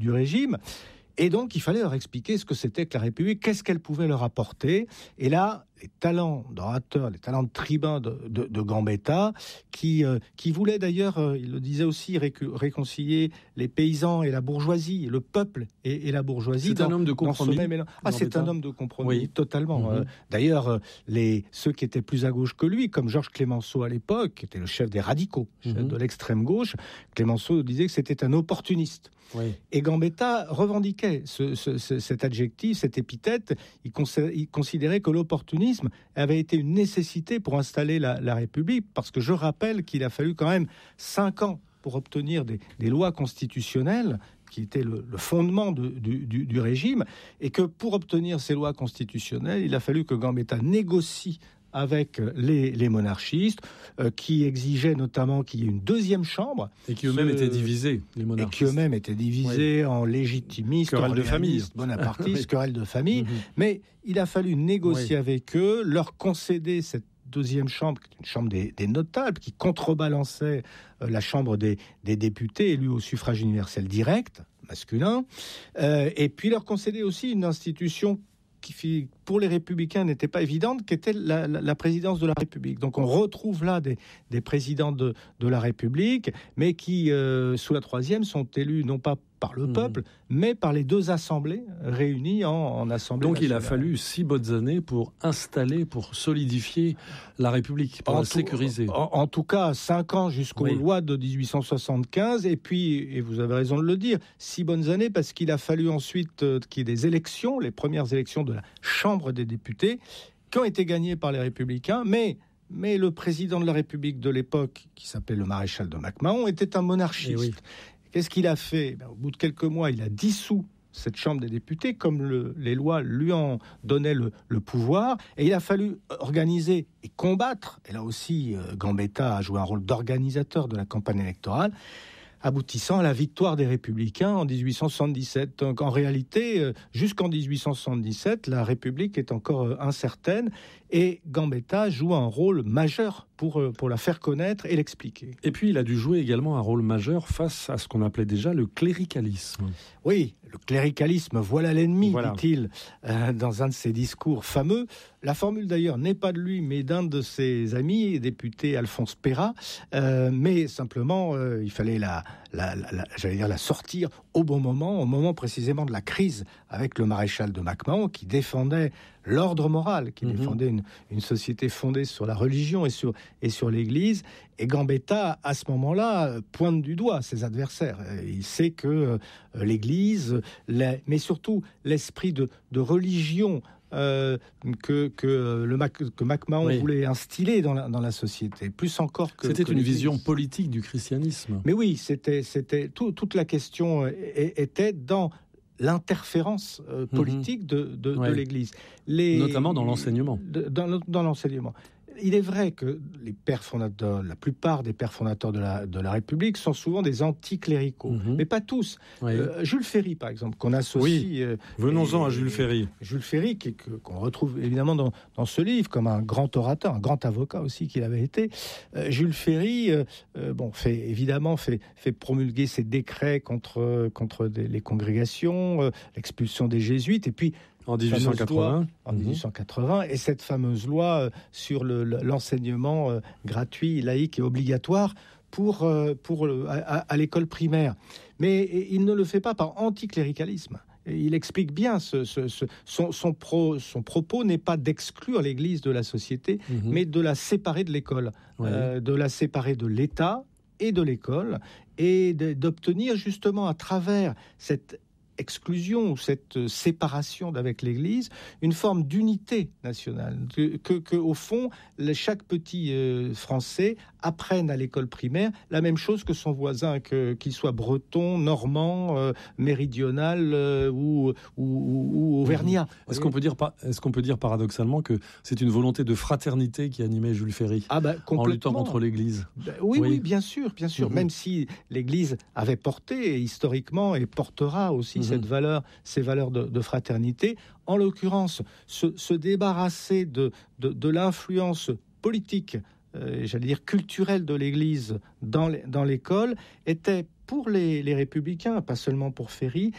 du régime. Et donc, il fallait leur expliquer ce que c'était que la République, qu'est-ce qu'elle pouvait leur apporter. Et là, les talents d'orateur, les talents de tribun de Gambetta, qui voulait d'ailleurs, il le disait aussi, réconcilier les paysans et la bourgeoisie, le peuple et la bourgeoisie. C'est un homme de compromis. C'est un homme de compromis, totalement. D'ailleurs, ceux qui étaient plus à gauche que lui, comme Georges Clemenceau à l'époque, qui était le chef des radicaux, chef de l'extrême gauche, Clemenceau disait que c'était un opportuniste. Oui. Et Gambetta revendiquait cet adjectif, cette épithète. Il considérait que l'opportunisme avait été une nécessité pour installer la République, parce que je rappelle qu'il a fallu quand même 5 ans pour obtenir des lois constitutionnelles qui étaient le fondement du régime, et que pour obtenir ces lois constitutionnelles, il a fallu que Gambetta négocie avec les monarchistes, qui exigeaient notamment qu'il y ait une deuxième chambre. Et qui eux-mêmes étaient divisés, les monarchistes. Et qui eux-mêmes étaient divisés en légitimistes, querelle de famille, bonapartistes, querelle de famille. Mais il a fallu négocier avec eux, leur concéder cette deuxième chambre, qui est une chambre des notables, qui contrebalançait la chambre des députés élus au suffrage universel direct, masculin, et puis leur concéder aussi une institution qui, pour les républicains, n'était pas évidente, qui était la présidence de la République. Donc on retrouve là des présidents de la République, mais qui, sous la troisième, sont élus non pas par le peuple, mais par les deux assemblées réunies en assemblée Donc nationale. il a fallu 6 bonnes années pour installer, pour solidifier la République, pour la sécuriser. En tout cas, 5 ans jusqu'aux lois de 1875, et puis, et vous avez raison de le dire, 6 bonnes années, parce qu'il a fallu ensuite qu'il y ait des élections, les premières élections de la Chambre des députés, qui ont été gagnées par les Républicains, mais le président de la République de l'époque, qui s'appelait le maréchal de MacMahon, était un monarchiste. Qu'est-ce qu'il a fait ? Au bout de quelques mois, il a dissous cette Chambre des députés, comme les lois lui en donnaient le pouvoir. Et il a fallu organiser et combattre. Et là aussi, Gambetta a joué un rôle d'organisateur de la campagne électorale, aboutissant à la victoire des Républicains en 1877. Donc en réalité, jusqu'en 1877, la République est encore incertaine, et Gambetta joue un rôle majeur pour la faire connaître et l'expliquer. Et puis il a dû jouer également un rôle majeur face à ce qu'on appelait déjà le cléricalisme. Oui, le cléricalisme, voilà l'ennemi, dit-il, dans un de ses discours fameux. La formule d'ailleurs n'est pas de lui, mais d'un de ses amis, député Alphonse Peyrat, mais simplement il fallait la sortir au bon moment, au moment précisément de la crise avec le maréchal de MacMahon, qui défendait l'ordre moral, qui défendait une société fondée sur la religion et sur l'Église. Et Gambetta, à ce moment-là, pointe du doigt ses adversaires. Il sait que l'Église, mais surtout l'esprit de religion que MacMahon voulait instiller dans la société, plus encore que... C'était une vision politique du christianisme. Mais oui, toute la question était dans l'interférence politique de l'Église. Notamment dans l'enseignement. Dans l'enseignement. Il est vrai que les pères fondateurs, la plupart des pères fondateurs de la République sont souvent des anticléricaux, mais pas tous. Jules Ferry, par exemple, qu'on associe... Venons-en à Jules Ferry. Jules Ferry, qu'on retrouve évidemment dans ce livre, comme un grand orateur, un grand avocat aussi qu'il avait été. Jules Ferry, fait promulguer ses décrets contre les congrégations, l'expulsion des jésuites, et puis... En 1880. En 1880, et cette fameuse loi sur l'enseignement gratuit, laïque et obligatoire à l'école primaire. Mais il ne le fait pas par anticléricalisme. Il explique bien son propos n'est pas d'exclure l'Église de la société, mais de la séparer de l'école, de la séparer de l'État et de l'école, et d'obtenir justement à travers cette exclusion ou cette séparation d'avec l'Église, une forme d'unité nationale, que au fond, chaque petit Français apprenne à l'école primaire la même chose que son voisin, qu'il soit breton, normand, méridional ou auvergnat. Est-ce qu'on peut dire paradoxalement que c'est une volonté de fraternité qui animait Jules Ferry en luttant contre l'Église? Oui, bien sûr. Même si l'Église avait porté historiquement et portera aussi ces valeurs de fraternité, en l'occurrence, se débarrasser de l'influence politique j'allais dire, culturelle de l'Église dans l'école était pour les républicains, pas seulement pour Ferry,